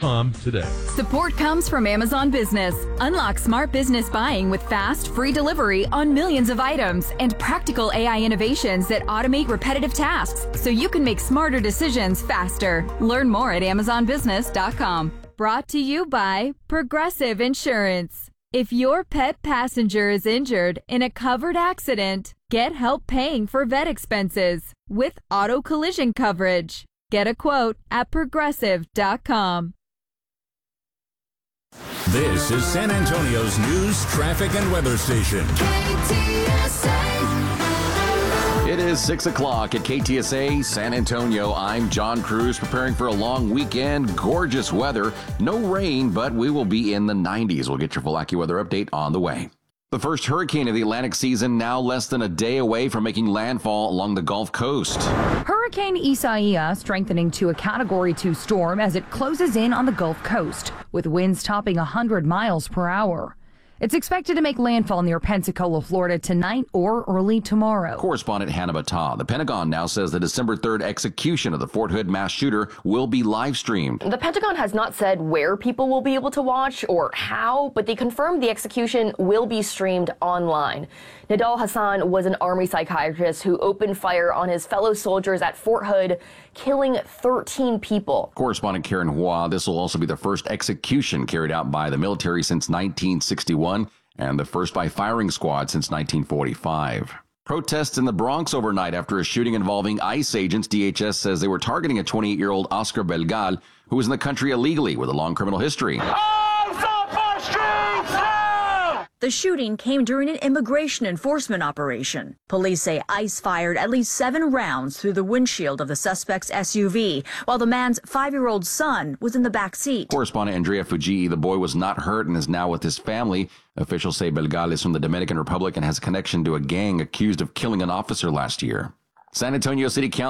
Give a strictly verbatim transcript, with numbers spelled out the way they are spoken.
com today. Support comes from Amazon Business. Unlock smart business buying with fast, free delivery on millions of items and practical A I innovations that automate repetitive tasks so you can make smarter decisions faster. Learn more at amazon business dot com. Brought to you by Progressive Insurance. If your pet passenger is injured in a covered accident, get help paying for vet expenses with auto collision coverage. Get a quote at progressive dot com. This is San Antonio's news, traffic, and weather station. K T S A. It is six o'clock at K T S A San Antonio. I'm John Cruz, preparing for a long weekend. Gorgeous weather. No rain, but we will be in the nineties. We'll get your full AccuWeather update on the way. The first hurricane of the Atlantic season now less than a day away from making landfall along the Gulf Coast. Hurricane Isaias strengthening to a Category two storm as it closes in on the Gulf Coast, with winds topping one hundred miles per hour. It's expected to make landfall near Pensacola, Florida tonight or early tomorrow. Correspondent Hannah Battah. The Pentagon now says the December third execution of the Fort Hood mass shooter will be live streamed. The Pentagon has not said where people will be able to watch or how, but they confirmed the execution will be streamed online. Nidal Hassan was an Army psychiatrist who opened fire on his fellow soldiers at Fort Hood, killing thirteen people. Correspondent Karen Hua. This will also be the first execution carried out by the military since nineteen sixty-one and the first by firing squad since nineteen forty-five. Protests in the Bronx overnight after a shooting involving ICE agents. D H S says they were targeting a twenty-eight-year-old Oscar Belgal who was in the country illegally with a long criminal history. The shooting came during an immigration enforcement operation. Police say ICE fired at least seven rounds through the windshield of the suspect's S U V, while the man's five-year-old son was in the back seat. Correspondent Andrea Fujii. The boy was not hurt and is now with his family. Officials say Belgal is from the Dominican Republic and has a connection to a gang accused of killing an officer last year. San Antonio City Council